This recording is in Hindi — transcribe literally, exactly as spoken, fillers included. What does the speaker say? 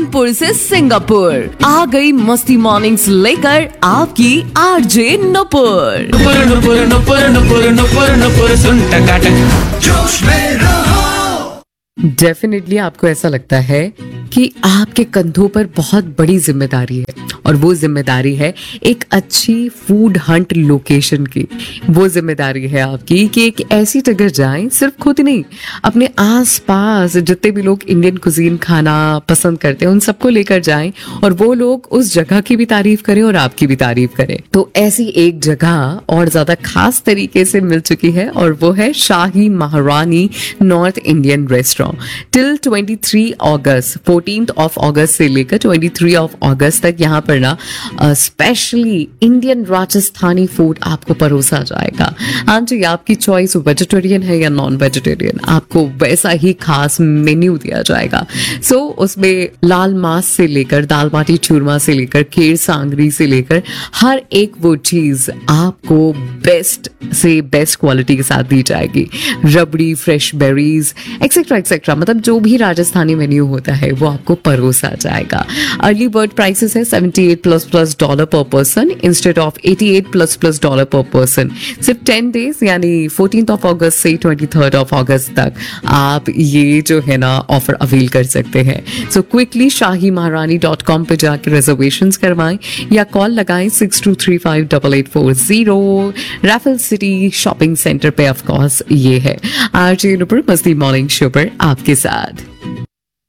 कानपुर से सिंगापुर आ गई मस्ती मॉर्निंग्स लेकर आपकी आरजे नुपुर। नुपुर नुपुर नुपुर नुपुर नुपुर नुपुर सुन टकाटक जोश में रहो। डेफिनेटली आपको ऐसा लगता है कि आपके कंधों पर बहुत बड़ी जिम्मेदारी है और वो जिम्मेदारी है एक अच्छी फूड हंट लोकेशन की। वो जिम्मेदारी है आपकी कि एक ऐसी जगह जाएं, सिर्फ खुद नहीं, अपने आसपास जितने भी लोग इंडियन कुजीन खाना पसंद करते हैं उन सबको लेकर जाएं और वो लोग उस जगह की भी तारीफ करें और आपकी भी तारीफ करें। तो ऐसी एक जगह और ज्यादा खास तरीके से मिल चुकी है और वो है शाही महारानी नॉर्थ इंडियन रेस्टोरेंट। टिल तेईस अगस्त, फोर्टीन्थ ऑफ अगस्त से लेकर तेईस ऑफ अगस्त तक यहाँ पर ना स्पेशली इंडियन राजस्थानी फूड आपको परोसा जाएगा। हाँ जी, आपकी चॉइस वेजिटेरियन है या नॉन वेजिटेरियन, आपको वैसा ही खास मेन्यू दिया जाएगा। सो so, उसमें लाल मांस से लेकर दाल बाटी चूरमा से लेकर खीर सांगरी से लेकर हर एक वो चीज आपको बेस्ट से बेस्ट क्वालिटी के साथ दी जाएगी। रबड़ी, फ्रेश बेरीज, एक्सेट्रा एक्सेट्रा, मतलब जो भी राजस्थानी मेन्यू होता है वो आपको परोसा जाएगा। अर्ली बर्ड प्राइसेस है अठहत्तर प्लस प्लस डॉलर पर पर्सन इंस्टेड ऑफ अठासी प्लस प्लस डॉलर पर पर्सन। सिर्फ टेन डेज यानी फोर्टीन्थ ऑफ अगस्त से तेईस ऑफ अगस्त तक आप ये जो है ना ऑफर अवेल कर सकते हैं। सो क्विकली शाही महारानी डॉट कॉम पे जाकर रिजर्वेशन करवाएं या कॉल लगाएं six to three five double eight four zero. Raffle city shopping centre पे ऑफ कोर्स ये है। आरजे नुपुर मस्ती मॉर्निंग शो पर आपके साथ।